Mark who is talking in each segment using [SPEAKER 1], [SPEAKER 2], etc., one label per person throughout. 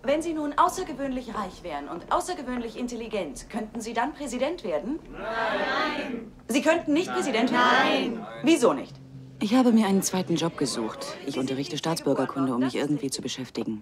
[SPEAKER 1] Wenn Sie nun außergewöhnlich reich wären und außergewöhnlich intelligent, könnten Sie dann Präsident werden? Nein. Sie könnten nicht Präsident werden? Nein. Wieso nicht?
[SPEAKER 2] Ich habe mir einen zweiten Job gesucht. Ich unterrichte Staatsbürgerkunde, um mich irgendwie zu beschäftigen.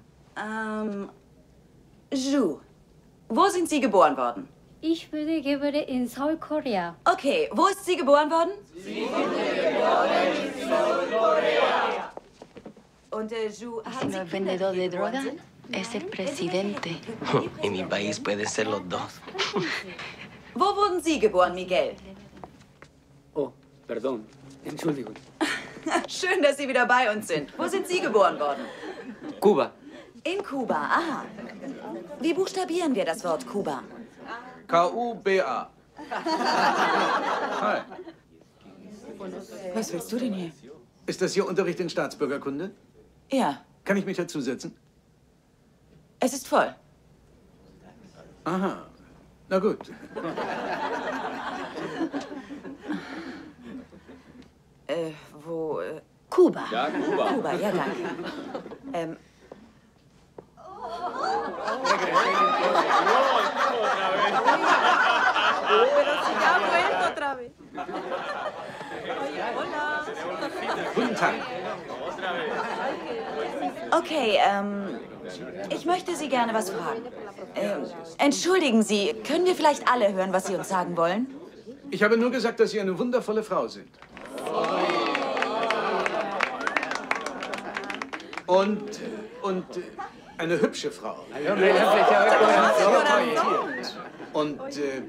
[SPEAKER 1] Ju, wo sind Sie geboren worden?
[SPEAKER 3] Ich wurde geboren in Südkorea.
[SPEAKER 1] Okay, wo ist sie geboren worden?
[SPEAKER 4] Sie wurde geboren in Südkorea.
[SPEAKER 1] Und Ju, haben Sie
[SPEAKER 5] El
[SPEAKER 1] Kinder,
[SPEAKER 5] vendedor
[SPEAKER 1] die
[SPEAKER 5] de
[SPEAKER 1] geboren
[SPEAKER 5] droga
[SPEAKER 1] sind?
[SPEAKER 5] es el presidente.
[SPEAKER 6] En mi país pueden ser los dos.
[SPEAKER 1] Wo wurden Sie geboren, Miguel?
[SPEAKER 7] Oh, perdón. Entschuldigung.
[SPEAKER 1] Schön, dass Sie wieder bei uns sind. Wo sind Sie geboren worden?
[SPEAKER 7] Kuba.
[SPEAKER 1] In Kuba, aha. Wie buchstabieren wir das Wort Kuba?
[SPEAKER 8] K-U-B-A. Hi.
[SPEAKER 2] Was willst du denn hier?
[SPEAKER 8] Ist das hier Unterricht in Staatsbürgerkunde?
[SPEAKER 1] Ja,
[SPEAKER 8] Kann ich mich dazusetzen?
[SPEAKER 1] es ist voll.
[SPEAKER 8] Aha. Na gut.
[SPEAKER 1] Wo?
[SPEAKER 3] Kuba.
[SPEAKER 7] Ja, Kuba.
[SPEAKER 1] Kuba, ja, danke.
[SPEAKER 8] Guten Tag.
[SPEAKER 1] Okay, ich möchte Sie gerne was fragen. Entschuldigen Sie, können wir vielleicht alle hören, was Sie uns sagen wollen?
[SPEAKER 8] Ich habe nur gesagt, dass Sie eine wundervolle Frau sind. Und eine hübsche Frau. Und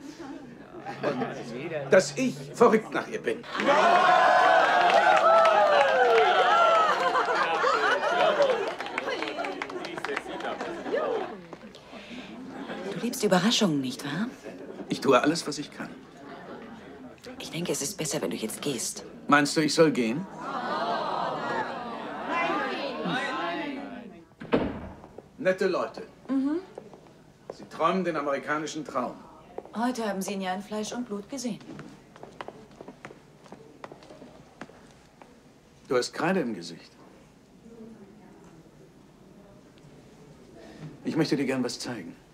[SPEAKER 8] dass ich verrückt nach ihr bin.
[SPEAKER 1] Du liebst Überraschungen, nicht wahr?
[SPEAKER 8] Ich tue alles, was ich kann.
[SPEAKER 1] Ich denke, es ist besser, wenn du jetzt gehst.
[SPEAKER 8] Meinst du, ich soll gehen? Nette Leute. Sie träumen den amerikanischen Traum.
[SPEAKER 1] Heute haben Sie ihn ja in Fleisch und Blut gesehen.
[SPEAKER 8] Du hast Kreide im Gesicht. Ich möchte dir gern was zeigen.